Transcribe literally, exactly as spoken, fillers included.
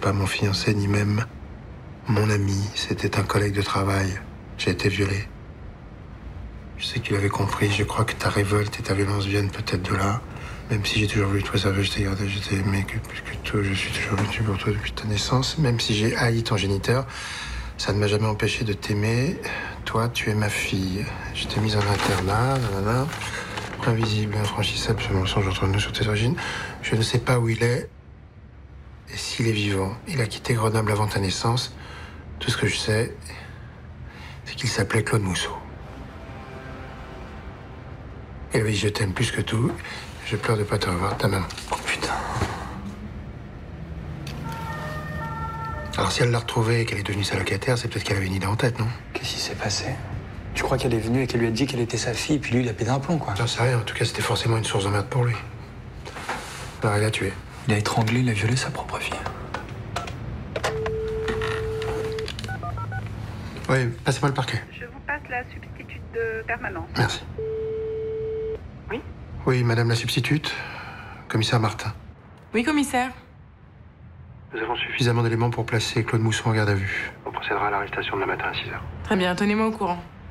pas mon fiancé, ni même mon ami. C'était un collègue de travail. J'ai été violé. Je sais qu'il avait compris. Je crois que ta révolte et ta violence viennent peut-être de là. Même si j'ai toujours voulu te préserver, je t'ai gardé, je t'ai aimé que plus que tout. Je suis toujours venu pour toi depuis ta naissance. Même si j'ai haï ton géniteur, ça ne m'a jamais empêché de t'aimer. Toi, tu es ma fille. Je t'ai mise en internat, nanana. Invisible, infranchissable, ce mensonge entre nous sur tes origines. Je ne sais pas où il est. Et s'il est vivant, il a quitté Grenoble avant ta naissance. Tout ce que je sais, c'est qu'il s'appelait Claude Mousseau. Et oui, je t'aime plus que tout. Je pleure de pas te revoir, ta maman. Oh putain. Alors si elle l'a retrouvée et qu'elle est devenue sa locataire, c'est peut-être qu'elle avait une idée en tête, non? Qu'est-ce qui s'est passé? Tu crois qu'elle est venue et qu'elle lui a dit qu'elle était sa fille, puis lui, il a pété un plomb, quoi? J'en sais rien, en tout cas, c'était forcément une source de merde pour lui. Alors, il l'a tué. Il a étranglé, il a violé sa propre fille. Oui, passez-moi le parquet. Je vous passe la substitute de permanence. Merci. Oui? Oui, madame la substitute. Commissaire Martin. Oui, commissaire. Nous avons suffisamment d'éléments pour placer Claude Mousseau en garde à vue. On procédera à l'arrestation demain matin à six heures. Très bien, tenez-moi au courant.